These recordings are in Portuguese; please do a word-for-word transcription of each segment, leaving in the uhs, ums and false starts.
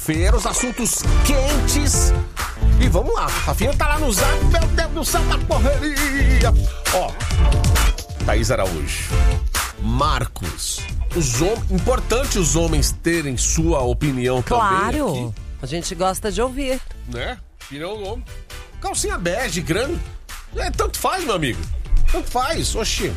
Feira, os assuntos quentes. E vamos lá, Rafinha tá lá no zap, meu Deus do céu, da correria. Ó, Thaís Araújo, Marcos, os hom- importante os homens terem sua opinião Claro, também aqui, a gente gosta de ouvir. né? Opinião do homem. Calcinha bege, grande, é, tanto faz, meu amigo, tanto faz, oxi.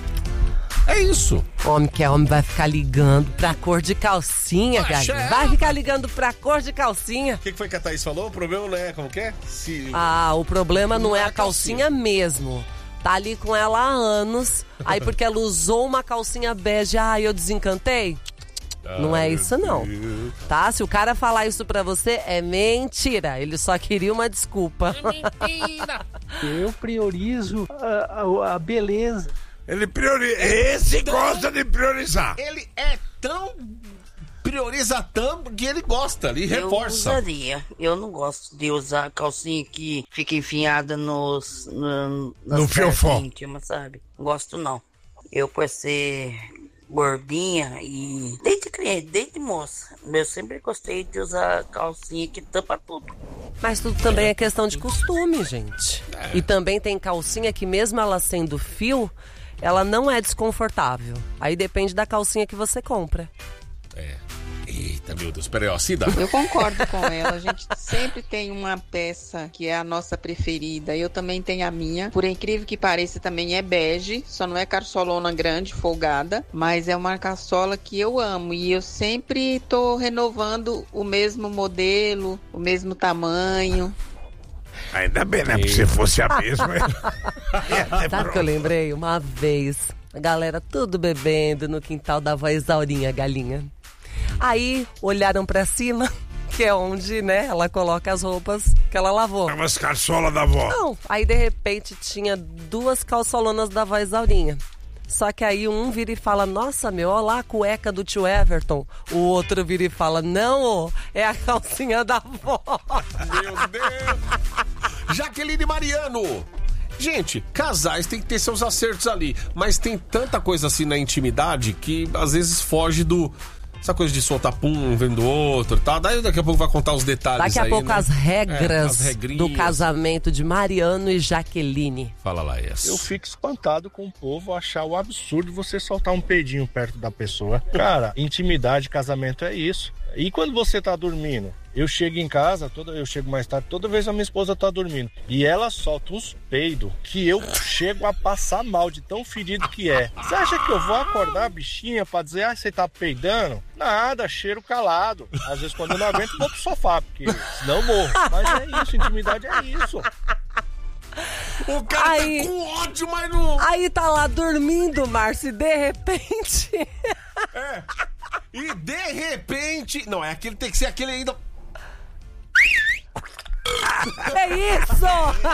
É isso. Homem que é homem vai ficar ligando pra cor de calcinha, Ué, cara. chefe. Vai ficar ligando pra cor de calcinha. O que, que foi que a Thaís falou? O problema não é, como que é? Se... Ah, o problema não, Não é é a a calcinha. calcinha mesmo. Tá ali com ela há anos. Aí porque ela usou uma calcinha bege, ah, eu desencantei? Não é isso não, tá? Se o cara falar isso pra você, é mentira. Ele só queria uma desculpa. É mentira. Eu priorizo a, a, a beleza. Ele prioriza. Esse gosta de priorizar. Ele é tão... prioriza tanto que ele gosta, ele Eu reforça. usaria. Eu não gosto de usar calcinha que fica enfiada nos, no, nas No partes fiofó. íntimas, sabe? Não gosto não. Eu, por ser gordinha e desde criança, desde moça, eu sempre gostei de usar calcinha que tampa tudo. Mas tudo também é questão de costume, gente. E também tem calcinha que mesmo ela sendo fio, ela não é desconfortável. Aí depende da calcinha que você compra. É. Eita, meu Deus, peraí, ó, Cida. Eu concordo com ela. A gente sempre tem uma peça que é a nossa preferida. Eu também tenho a minha. Por incrível que pareça, também é bege. Só não é carçolona grande, folgada. Mas é uma carçola que eu amo. E eu sempre tô renovando o mesmo modelo, o mesmo tamanho. Ainda bem, né? Porque se fosse a mesma. Sabe o que eu lembrei? Uma vez, a galera tudo bebendo no quintal da avó Isaurinha, galinha. Aí, olharam pra cima, que é onde, né, ela coloca as roupas que ela lavou. É umas carçolas da avó. Não, aí de repente tinha duas calçolonas da avó Isaurinha. Só que aí um vira e fala, nossa, meu, olha lá a cueca do tio Everton. O outro vira e fala, não, ô, é a calcinha da avó. Meu Deus. Jaqueline Mariano. Gente, casais tem que ter seus acertos ali, mas tem tanta coisa assim na intimidade que às vezes foge do... Essa coisa de soltar pum um vendo o outro, tá? Daí daqui a pouco vai contar os detalhes. Daqui a aí, pouco né? as regras É, as regrinhas. do casamento de Mariano e Jaqueline. Fala lá, Yes. Eu fico espantado com o povo achar o absurdo você soltar um peidinho perto da pessoa. Cara, intimidade, casamento é isso. E quando você tá dormindo? Eu chego em casa, toda, eu chego mais tarde, toda vez a minha esposa tá dormindo. E ela solta uns peidos que eu chego a passar mal de tão fedido que é. Você acha que eu vou acordar a bichinha pra dizer, ah, você tá peidando? Nada, cheiro calado. Às vezes quando eu não aguento, vou pro sofá, porque senão eu morro. Mas é isso, intimidade é isso. O cara Aí- tá com ódio, mas não... Aí tá lá dormindo, Márcio, e de repente... E de repente... Não, é aquele, tem que ser aquele ainda... É isso!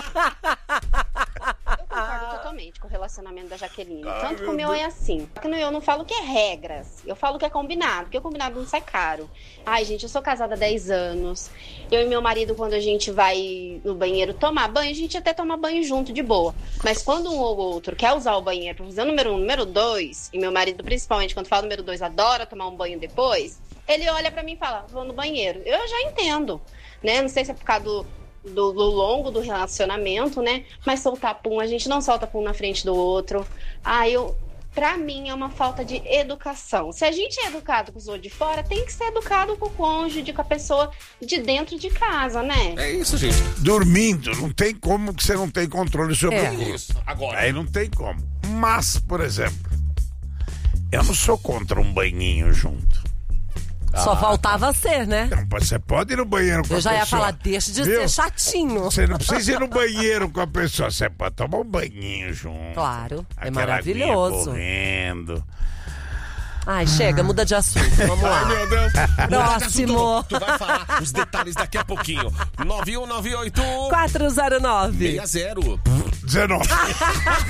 Eu concordo totalmente com o relacionamento da Jaqueline. Tanto que o meu é assim. Só que no eu não falo que é regras. Eu falo que é combinado. Porque o combinado não sai caro. Ai, gente, eu sou casada há dez anos. Eu e meu marido, quando a gente vai no banheiro tomar banho, a gente até toma banho junto, de boa. Mas quando um ou outro quer usar o banheiro pra fazer o número um, número dois, e meu marido, principalmente, quando fala número dois, adora tomar um banho depois, ele olha pra mim e fala, vou no banheiro. Eu já entendo, né? Não sei se é por causa do... Do, do longo do relacionamento, né? Mas soltar pum, a gente não solta pum na frente do outro. Ah, eu... Pra mim é uma falta de educação. Se a gente é educado com os outros de fora, tem que ser educado com o cônjuge, com a pessoa de dentro de casa, né? É isso, gente. Dormindo, não tem como que você não tem controle sobre É. o corpo. Isso. Agora... Aí não tem como. Mas, por exemplo, eu não sou contra um banhinho junto. Só faltava ser, né? Não, você pode ir no banheiro com Eu a já ia pessoa. falar, deixa de Viu? ser chatinho. Você não precisa ir no banheiro com a pessoa, você pode tomar um banhinho junto. Claro, é Aquela maravilhoso. aguinha correndo. Ai, chega, muda de assunto. Vamos lá. Ai, meu Deus. Próximo. Tu vai falar os detalhes daqui a pouquinho. nove um nove oito quatro zero nove seis zero dezenove.